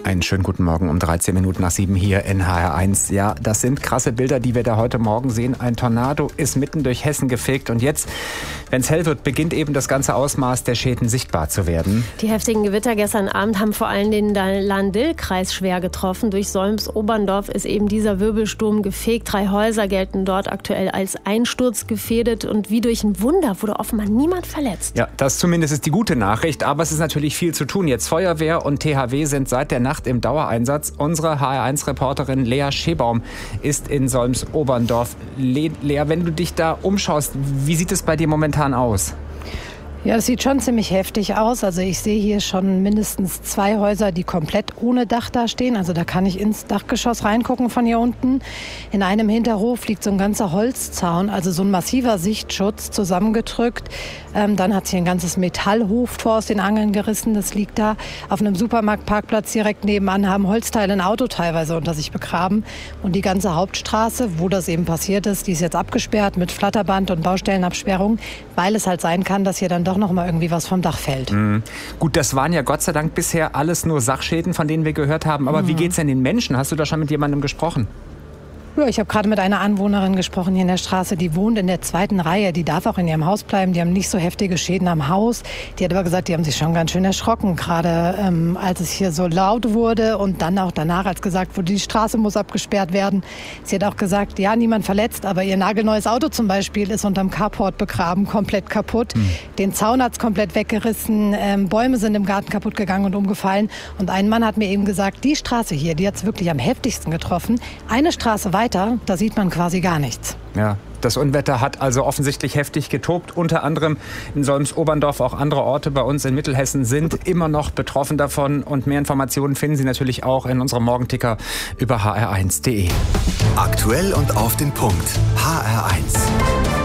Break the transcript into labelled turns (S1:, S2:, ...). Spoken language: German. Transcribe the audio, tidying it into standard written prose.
S1: Einen schönen guten Morgen um 13 Minuten nach 7 hier in HR1. Ja, das sind krasse Bilder, die wir da heute Morgen sehen. Ein Tornado ist mitten durch Hessen gefegt und jetzt, wenn es hell wird, beginnt eben das ganze Ausmaß der Schäden sichtbar zu werden.
S2: Die heftigen Gewitter gestern Abend haben vor allem den Lahn-Dill-Kreis schwer getroffen. Durch Solms-Oberndorf ist eben dieser Wirbelsturm gefegt. 3 Häuser gelten dort aktuell als einsturzgefährdet und wie durch ein Wunder wurde offenbar niemand verletzt.
S1: Ja, das zumindest ist die gute Nachricht, aber es ist natürlich viel zu tun. Jetzt Feuerwehr und THW sind seit der Nacht im Dauereinsatz. Unsere HR1-Reporterin Lea Schebaum ist in Solms-Oberndorf. Lea, wenn du dich da umschaust, wie sieht es bei dir momentan aus?
S3: Ja, es sieht schon ziemlich heftig aus. Also ich sehe hier schon mindestens 2 Häuser, die komplett ohne Dach da stehen. Also da kann ich ins Dachgeschoss reingucken von hier unten. In einem Hinterhof liegt so ein ganzer Holzzaun, also so ein massiver Sichtschutz zusammengedrückt. Dann hat sich ein ganzes Metallhoftor aus den Angeln gerissen. Das liegt da auf einem Supermarktparkplatz direkt nebenan. Haben Holzteile ein Auto teilweise unter sich begraben. Und die ganze Hauptstraße, wo das eben passiert ist, die ist jetzt abgesperrt mit Flatterband und Baustellenabsperrung, weil es halt sein kann, dass hier dann doch noch mal irgendwie was vom Dach fällt.
S1: Gut, das waren ja Gott sei Dank bisher alles nur Sachschäden, von denen wir gehört haben. Aber wie geht's denn den Menschen? Hast du da schon mit jemandem gesprochen?
S3: Ja, ich habe gerade mit einer Anwohnerin gesprochen hier in der Straße, die wohnt in der 2. Reihe. Die darf auch in ihrem Haus bleiben. Die haben nicht so heftige Schäden am Haus. Die hat aber gesagt, die haben sich schon ganz schön erschrocken, gerade als es hier so laut wurde und dann auch danach, als gesagt wurde, die Straße muss abgesperrt werden. Sie hat auch gesagt, ja, niemand verletzt, aber ihr nagelneues Auto zum Beispiel ist unterm Carport begraben, komplett kaputt. Den Zaun hat's komplett weggerissen, Bäume sind im Garten kaputt gegangen und umgefallen. Und ein Mann hat mir eben gesagt, die Straße hier, die hat's wirklich am heftigsten getroffen. Eine Straße weiter, da sieht man quasi gar nichts.
S1: Ja, das Unwetter hat also offensichtlich heftig getobt. Unter anderem in Solms-Oberndorf, auch andere Orte bei uns in Mittelhessen sind immer noch betroffen davon. Und mehr Informationen finden Sie natürlich auch in unserem Morgenticker über hr1.de.
S4: Aktuell und auf den Punkt. HR1.